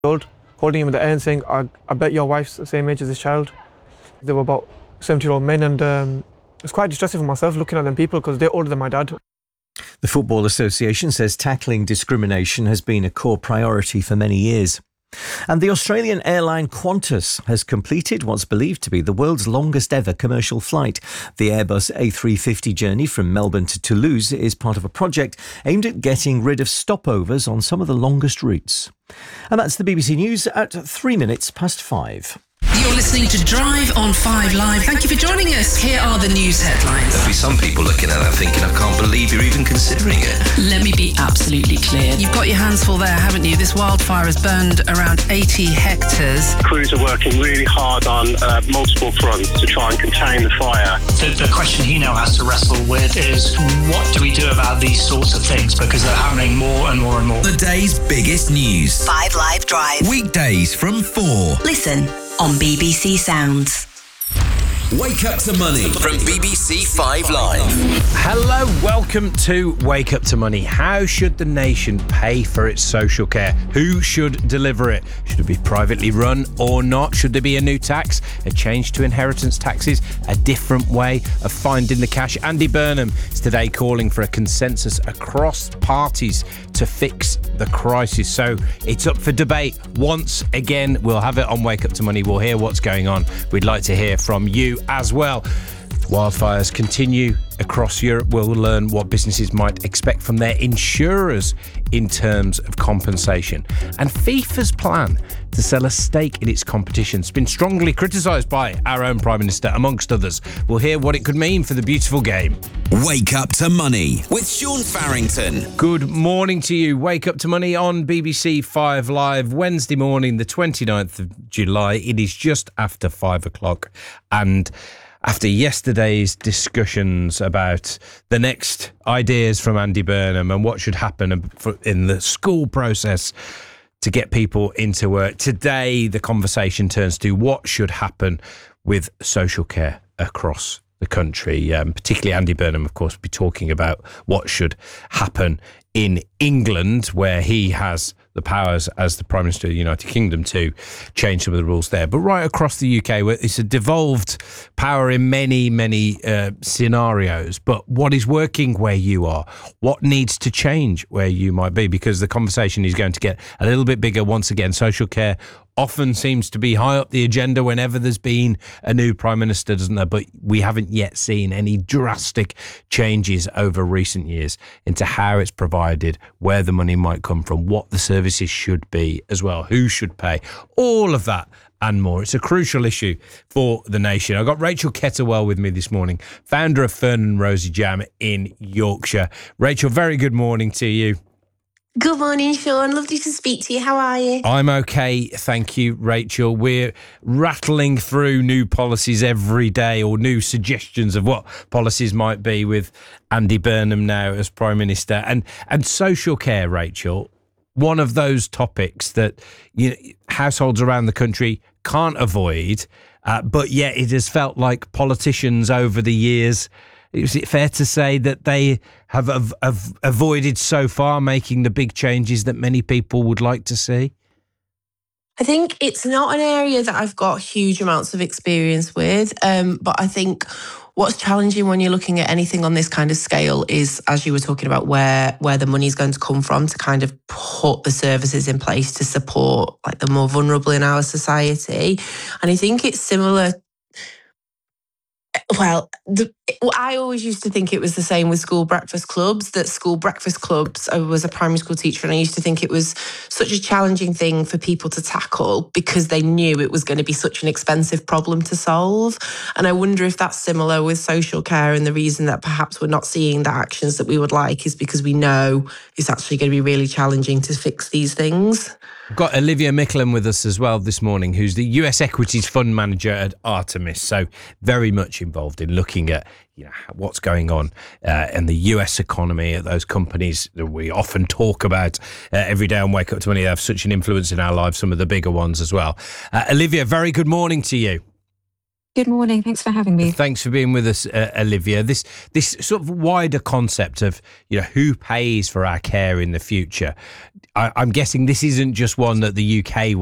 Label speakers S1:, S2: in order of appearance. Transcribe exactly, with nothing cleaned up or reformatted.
S1: old, holding him in the air and saying, I, I bet your wife's the same age as this child. They were about seventy-year-old men, and um, it's quite distressing for myself looking at them people because they're older than my dad.
S2: The Football Association says tackling discrimination has been a core priority for many years. And the Australian airline Qantas has completed what's believed to be the world's longest ever commercial flight. The Airbus A three fifty journey from Melbourne to Toulouse is part of a project aimed at getting rid of stopovers on some of the longest routes. And that's the B B C News at three minutes past five.
S3: You're listening to Drive on five Live. Thank you for joining us. Here are the news headlines.
S4: There'll be some people looking at that thinking, I can't believe you're even considering it.
S3: Let me be absolutely clear. You've got your hands full there, haven't you? This wildfire has burned around eighty hectares.
S5: Crews are working really hard on uh, multiple fronts to try and contain the fire.
S6: The, the question he now has to wrestle with is, what do we do about these sorts of things? Because they're happening more and more and more.
S4: The day's biggest news.
S7: five Live Drive.
S4: Weekdays from four.
S7: Listen on B B C Sounds.
S4: Wake Up to Money from B B C five Live.
S8: Hello, welcome to Wake Up to Money. How should the nation pay for its social care? Who should deliver it? Should it be privately run or not? Should there be a new tax, a change to inheritance taxes, a different way of finding the cash? Andy Burnham is today calling for a consensus across parties to fix the crisis. So it's up for debate once again. We'll have it on Wake Up to Money. We'll hear what's going on. We'd like to hear from you as well. Wildfires continue across Europe. We'll learn what businesses might expect from their insurers in terms of compensation. And FIFA's plan to sell a stake in its competition has been strongly criticised by our own Prime Minister, amongst others. We'll hear what it could mean for the beautiful game.
S4: Wake Up to Money with Sean Farrington.
S8: Good morning to you. Wake Up to Money on B B C five Live, Wednesday morning, the twenty-ninth of July. It is just after five o'clock. And after yesterday's discussions about the next ideas from Andy Burnham and what should happen in the school process to get people into work, today the conversation turns to what should happen with social care across the country. Um, particularly Andy Burnham, of course, will be talking about what should happen in England, where he has the powers as the Prime Minister of the United Kingdom to change some of the rules there. But right across the U K, where it's a devolved power in many, many uh, scenarios. But what is working where you are? What needs to change where you might be? Because the conversation is going to get a little bit bigger once again. Social care often seems to be high up the agenda whenever there's been a new Prime Minister, doesn't there? But we haven't yet seen any drastic changes over recent years into how it's provided, where the money might come from, what the services should be as well, who should pay, all of that and more. It's a crucial issue for the nation. I've got Rachel Kettlewell with me this morning, founder of Fern and Rosie Jam in Yorkshire. Rachel, very good morning to you.
S9: Good morning, Sean. Lovely to speak to you. How are you?
S8: I'm okay, thank you, Rachel. We're rattling through new policies every day, or new suggestions of what policies might be, with Andy Burnham now as Prime Minister. And and social care, Rachel, one of those topics that, you know, households around the country can't avoid, uh, but yet it has felt like politicians over the years, is it fair to say that they have, have, have avoided so far making the big changes that many people would like to see?
S9: I think it's not an area that I've got huge amounts of experience with, um, but I think what's challenging when you're looking at anything on this kind of scale is, as you were talking about, where where the money's going to come from to kind of put the services in place to support like the more vulnerable in our society. And I think it's similar. Well, the, I always used to think it was the same with school breakfast clubs, that school breakfast clubs, I was a primary school teacher and I used to think it was such a challenging thing for people to tackle because they knew it was going to be such an expensive problem to solve. And I wonder if that's similar with social care, and the reason that perhaps we're not seeing the actions that we would like is because we know it's actually going to be really challenging to fix these things.
S8: We've got Olivia Micklem with us as well this morning, who's the U S Equities Fund Manager at Artemis. So very much involved in looking at, you know, what's going on uh, in the U S economy, at those companies that we often talk about uh, every day on Wake Up to Money. They have such an influence in our lives, some of the bigger ones as well. Uh, Olivia, very good morning to you.
S10: Good morning. Thanks for having me.
S8: Thanks for being with us, uh, Olivia. This this sort of wider concept of, you know, who pays for our care in the future. I, I'm guessing this isn't just one that the U K